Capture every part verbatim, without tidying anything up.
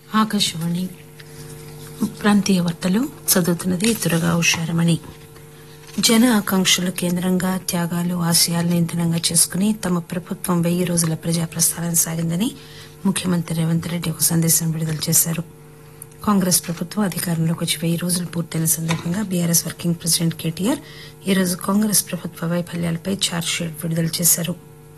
ఆకాశవాణి ప్రాంతీయ వార్తలు చదువుతున్నది దుర్గా ఉషారమణి. జన ఆకాంక్షలు కేంద్రంగా త్యాగాలు ఆశయాలను ఇంధనంగా చేసుకుని తమ ప్రభుత్వం వెయ్యి రోజుల ప్రజా ప్రస్థానం సాగిందని ముఖ్యమంత్రి రేవంత్ రెడ్డి ఒక సందేశం విడుదల చేశారు. కాంగ్రెస్ ప్రభుత్వం అధికారంలోకి వచ్చి వెయ్యి రోజులు పూర్తయిన సందర్భంగా బీఆర్ఎస్ వర్కింగ్ ప్రెసిడెంట్ కేటీఆర్ ఈరోజు కాంగ్రెస్ ప్రభుత్వ వైఫల్యాలపై ఛార్జ్షీట్ విడుదల చేశారు.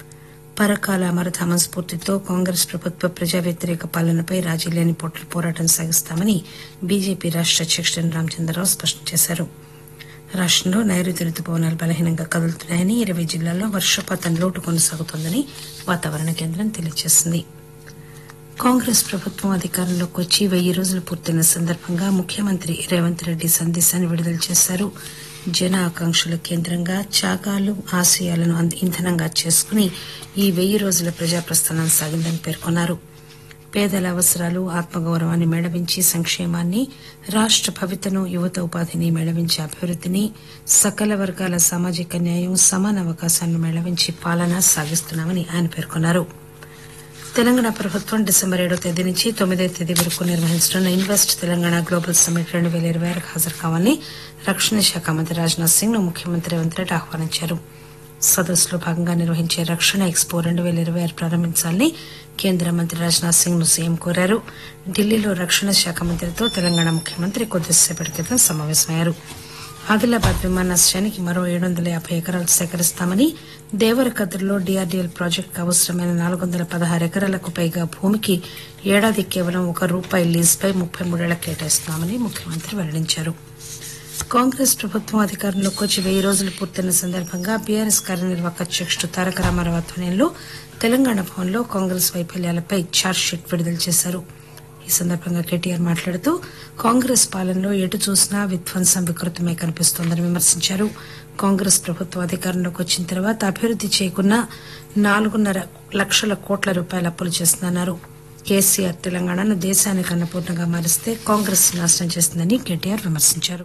పరకాల అమరధామ స్ఫూర్తితో కాంగ్రెస్ ప్రభుత్వ ప్రజా వ్యతిరేక పాలనపై రాజీలేని పోట్ల పోరాటం సాగిస్తామని బీజేపీ రాష్ట అధ్యకుడు రామచంద్రరావు స్పష్టం చేశారు. రాష్టంలో నైరుతి రుతుపవనాలు బలహీనంగా కదులుతున్నాయని, ఇరవై జిల్లాల్లో వర్షపాతం లోటు కొనసాగుతోందని వాతావరణ కేంద్రం తెలియజేసింది. కాంగ్రెస్ ప్రభుత్వం అధికారంలోకి వచ్చి వెయ్యి రోజులు పూర్తయిన సందర్భంగా ముఖ్యమంత్రి రేవంత్ రెడ్డి సందేశాన్ని విడుదల చేశారు. జన ఆకాంక్షల కేంద్రంగా త్యాగాలు ఆశయాలను ఇంధనంగా చేసుకుని ఈ వెయ్యి రోజుల ప్రజా ప్రస్థానం సాగిందని పేర్కొన్నారు. పేదల అవసరాలు ఆత్మగౌరవాన్ని మేళవించి సంక్షేమాన్ని, రాష్ట భవితను యువత ఉపాధిని మేళవించి అభివృద్దిని, సకల వర్గాల సామాజిక న్యాయం సమాన అవకాశాలను మేళవించి పాలన సాగిస్తున్నామని ఆయన పేర్కొన్నారు. తెలంగాణ ప్రభుత్వం డిసెంబర్ ఏడో తేదీ నుంచి తొమ్మిదో తేదీ వరకు నిర్వహించనున్న ఇన్వెస్ట్ తెలంగాణ గ్లోబల్ సమ్మిట్ రెండు పేల ఇరవై ఆరుకు హాజరు కావాలని రక్షణ శాఖ మంత్రి రాజ్నాథ్ సింగ్ ను ముఖ్యమంత్రి రేవంత్ రెడ్డి ఆహ్వానించారు. సదస్సులో భాగంగా నిర్వహించే రక్షణ ఎక్స్పో రెండు పేల ఇరవై ఆరు ప్రారంభించాలని కేంద్ర మంత్రి రాజ్నాథ్ సింగ్ ను సీఎం కోరారు. ఢిల్లీలో రక్షణ శాఖ మంత్రితో తెలంగాణ ముఖ్యమంత్రి కొద్దిసేపటి క్రితం సమావేశమయ్యారు. ఆదిలాబాద్ విమానాశ్రయానికి మరో ఏడు వందల యాభై ఎకరాలు సేకరిస్తామని, దేవరకద్రలో డీఆర్డీఎల్ ప్రాజెక్టుకు అవసరమైన నాలుగు వందల పదహారు ఎకరాలకు పైగా భూమికి ఏడాది కేవలం ఒక రూపాయి లీజుపై ముప్పై మూడేళ్ల కేటాయిస్తున్నామని ముఖ్యమంత్రి వెల్లడించారు. కాంగ్రెస్ ప్రభుత్వం అధికారంలోకి వచ్చి వెయ్యి రోజులు పూర్తయిన సందర్భంగా బీఆర్ఎస్ కార్యనిర్వాహక అధ్యకుడు తారక రామారావు ఆధ్వర్యంలో తెలంగాణ భవన్లో కాంగ్రెస్ వైఫల్యాలపై ఛార్జ్షీట్ విడుదల చేశారు. ఈ సందర్భంగా కేటీఆర్ మాట్లాడుతూ కాంగ్రెస్ పాలనలో ఎటు చూసినా విధ్వంసం వికృతమే కనిపిస్తోందని విమర్శించారు. కాంగ్రెస్ ప్రభుత్వం అధికారంలోకి వచ్చిన తర్వాత అభివృద్ది చేయకున్నా నాలుగున్నర లక్షల కోట్ల రూపాయల అప్పులు చేస్తుందన్నారు. కేసీఆర్ తెలంగాణను దేశానికి అన్నపూర్ణగా మారిస్తే కాంగ్రెస్ నాశనం చేస్తుందని కేటీఆర్ విమర్శించారు.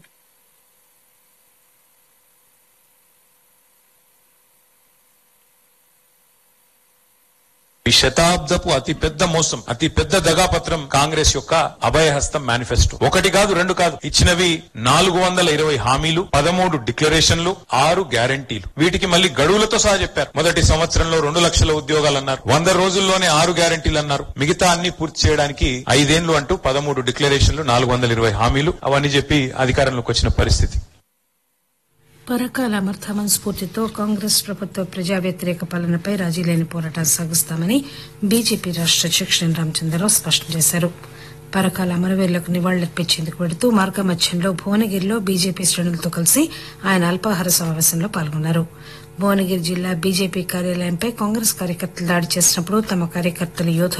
ఈ శతాబ్దపు అతి పెద్ద మోసం, అతి పెద్ద దగాపత్రం కాంగ్రెస్ యొక్క అభయహస్తం మేనిఫెస్టో. ఒకటి కాదు, రెండు కాదు, ఇచ్చినవి నాలుగు వందల ఇరవై హామీలు, పదమూడు డిక్లరేషన్లు, ఆరు గ్యారంటీలు. వీటికి మళ్ళీ గడువులతో సహా చెప్పారు. మొదటి సంవత్సరంలో రెండు లక్షల ఉద్యోగాలు అన్నారు, వంద రోజుల్లోనే ఆరు గ్యారంటీలు అన్నారు, మిగతా అన్ని పూర్తి చేయడానికి ఐదేళ్లు అంటూ పదమూడు డిక్లరేషన్లు, నాలుగు వందల ఇరవై హామీలు అవన్నీ చెప్పి అధికారంలోకి వచ్చిన పరిస్థితి. పరకాల అమరధామం స్ఫూర్తితో కాంగ్రెస్ ప్రభుత్వ ప్రజా వ్యతిరేక పాలనపై రాజీలేని పోరాటం సాగిస్తామని బీజేపీ రాష్ట అధ్యకుడు రామచంద్రరావు స్పష్టం చేశారు. పరకాల అమరవీరులకు నివాళులర్పించేందుకు వెడుతూ మార్గమధ్యంలో భువనగిరిలో బీజేపీ శ్రేణులతో కలిసి ఆయన అల్పాహార సమావేశంలో పాల్గొన్నారు. భువనగిరి జిల్లా బీజేపీ కార్యాలయంపై కాంగ్రెస్ కార్యకర్తలు దాడి చేసినప్పుడు తమ కార్యకర్తలు యోధులు